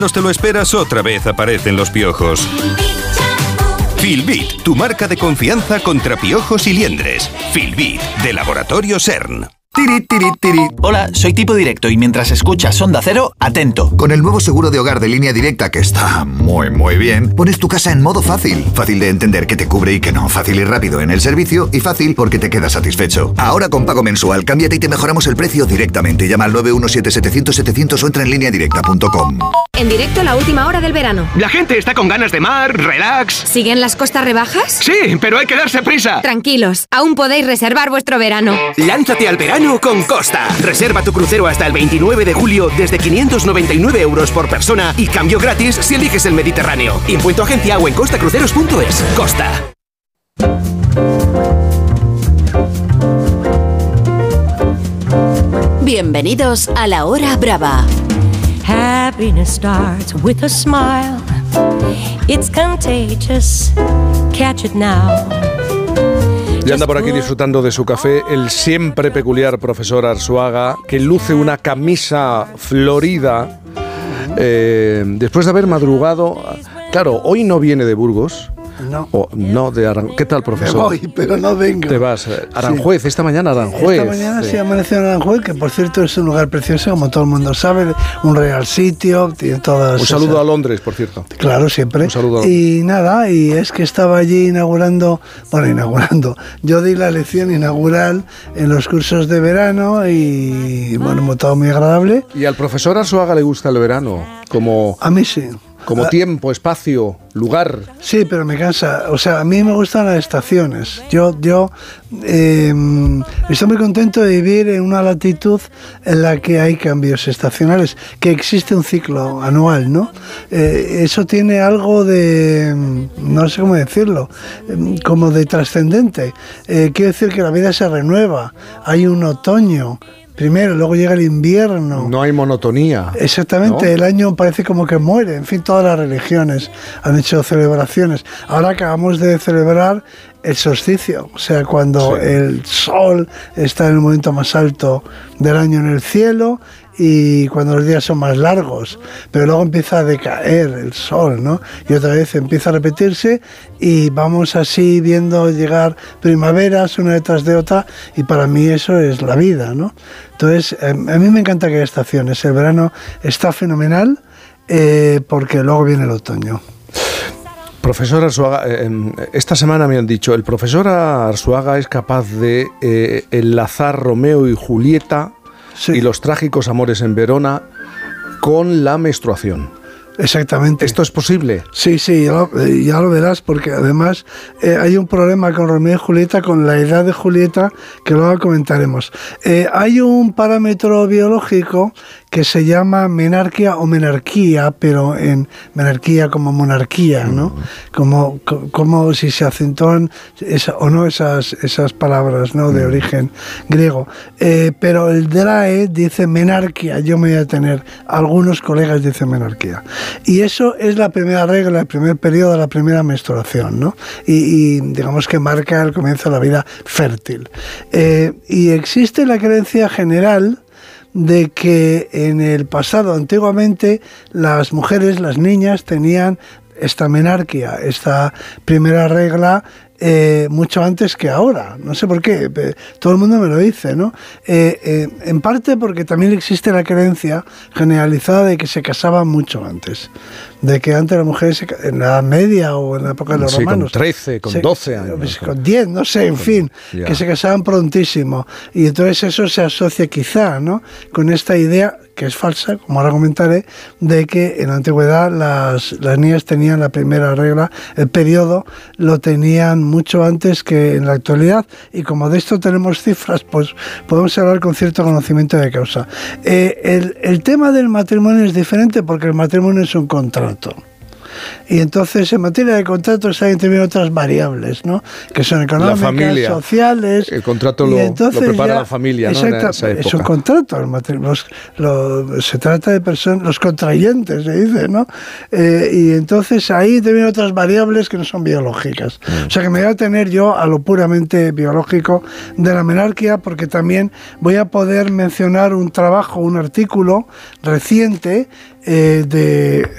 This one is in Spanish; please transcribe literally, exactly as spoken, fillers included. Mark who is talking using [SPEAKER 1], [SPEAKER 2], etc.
[SPEAKER 1] te lo esperas, otra vez aparecen los piojos. Filbit, tu marca de confianza contra piojos y liendres. Filbit, de Laboratorio CERN.
[SPEAKER 2] Tiri, tiri, tiri. Hola, soy Tipo Directo y mientras escuchas Onda Cero, atento.
[SPEAKER 3] Con el nuevo seguro de hogar de Línea Directa, que está muy, muy bien, pones tu casa en modo fácil. Fácil de entender que te cubre y que no. Fácil y rápido en el servicio y fácil porque te quedas satisfecho. Ahora con pago mensual, cámbiate y te mejoramos el precio directamente. Llama al nueve uno siete setecientos setecientos o entra en línea directa punto com.
[SPEAKER 4] En directo, la última hora del verano.
[SPEAKER 5] La gente está con ganas de mar, relax.
[SPEAKER 4] ¿Siguen las costas rebajas?
[SPEAKER 5] Sí, pero hay que darse prisa.
[SPEAKER 4] Tranquilos, aún podéis reservar vuestro verano.
[SPEAKER 5] Lánzate al verano con Costa. Reserva tu crucero hasta el veintinueve de julio desde quinientos noventa y nueve euros por persona y cambio gratis si eliges el Mediterráneo. Impuesto agencia o en costacruceros punto es. Costa.
[SPEAKER 6] Bienvenidos a La Hora Brava.
[SPEAKER 7] Happiness starts with a smile. It's contagious. Catch it now.
[SPEAKER 8] Ya anda por aquí disfrutando de su café el siempre peculiar profesor Arzuaga, que luce una camisa florida eh, después de haber madrugado. Claro, hoy no viene de Burgos.
[SPEAKER 9] No.
[SPEAKER 8] O, no, de Aranjuez. ¿Qué tal, profesor?
[SPEAKER 9] Me voy, pero no vengo.
[SPEAKER 8] Te vas. Aranjuez, sí. Esta mañana Aranjuez.
[SPEAKER 9] Esta mañana sí, sí amaneció en Aranjuez, que por cierto es un lugar precioso, como todo el mundo sabe, un real sitio, tiene todas.
[SPEAKER 8] Un saludo
[SPEAKER 9] esas...
[SPEAKER 8] a Londres, por cierto.
[SPEAKER 9] Claro, siempre.
[SPEAKER 8] Un saludo.
[SPEAKER 9] Y nada, y es que estaba allí inaugurando, bueno, inaugurando, yo di la lección inaugural en los cursos de verano y bueno, todo muy agradable.
[SPEAKER 8] ¿Y al profesor Arzuaga le gusta el verano? Como...
[SPEAKER 9] A mí sí.
[SPEAKER 8] Como tiempo, espacio, lugar.
[SPEAKER 9] Sí, pero me cansa. O sea, a mí me gustan las estaciones. Yo, yo eh, estoy muy contento de vivir en una latitud en la que hay cambios estacionales, que existe un ciclo anual, ¿no? Eh, eso tiene algo de, no sé cómo decirlo, como de trascendente. Eh, quiere decir que la vida se renueva. Hay un otoño. Primero, luego llega el invierno.
[SPEAKER 8] No hay monotonía.
[SPEAKER 9] Exactamente, ¿no? El año parece como que muere. En fin, todas las religiones han hecho celebraciones. Ahora acabamos de celebrar el solsticio, o sea, cuando sí. el sol está en el momento más alto del año en el cielo y cuando los días son más largos, pero luego empieza a decaer el sol, ¿no? Y otra vez empieza a repetirse y vamos así viendo llegar primaveras una detrás de otra y para mí eso es la vida, ¿no? Entonces, a mí me encanta que haya estaciones. El verano está fenomenal eh, porque luego viene el otoño.
[SPEAKER 8] Profesor Arzuaga, eh, esta semana me han dicho, el profesor Arzuaga es capaz de eh, enlazar Romeo y Julieta sí. y los trágicos amores en Verona con la menstruación.
[SPEAKER 9] Exactamente.
[SPEAKER 8] ¿Esto es posible?
[SPEAKER 9] Sí, sí, ya lo, ya lo verás, porque además eh, hay un problema con Romeo y Julieta, con la edad de Julieta, que luego comentaremos. Eh, hay un parámetro biológico que se llama menarquia o menarquía, pero en menarquía como monarquía, ¿no? Como, como si se acentúan esa, o no esas, esas palabras, ¿no? De origen griego. Eh, pero el D R A E dice menarquia, yo me voy a tener, algunos colegas dicen menarquía. Y eso es la primera regla, el primer periodo, la primera menstruación, ¿no? Y, y digamos que marca el comienzo de la vida fértil. Eh, y existe la creencia general de que en el pasado, antiguamente, las mujeres, las niñas, tenían esta menarquia, esta primera regla, eh, mucho antes que ahora. No sé por qué, todo el mundo me lo dice, ¿no? Eh, eh, en parte porque también existe la creencia generalizada de que se casaban mucho antes. De que antes las mujeres, en la Edad Media o en la época de los
[SPEAKER 8] sí,
[SPEAKER 9] romanos...
[SPEAKER 8] con trece, con se, doce años.
[SPEAKER 9] Con diez, no sé, en con, fin, yeah. que se casaban prontísimo. Y entonces eso se asocia quizá, ¿no? Con esta idea, que es falsa, como ahora comentaré, de que en la antigüedad las, las niñas tenían la primera regla, el periodo lo tenían mucho antes que en la actualidad, y como de esto tenemos cifras, pues podemos hablar con cierto conocimiento de causa. Eh, el, el tema del matrimonio es diferente porque el matrimonio es un contrato. Y entonces en materia de contratos hay también otras variables, ¿no? Que son económicas,
[SPEAKER 8] familia,
[SPEAKER 9] sociales.
[SPEAKER 8] El contrato lo, lo prepara ya, la familia, ¿no?
[SPEAKER 9] Exacto, es un contrato. El matrimonio, los, lo, se trata de personas, los contrayentes, se dice, ¿no? Eh, y entonces ahí también otras variables que no son biológicas. Mm. O sea que me voy a tener yo a lo puramente biológico de la menarquia, porque también voy a poder mencionar un trabajo, un artículo reciente, Eh, de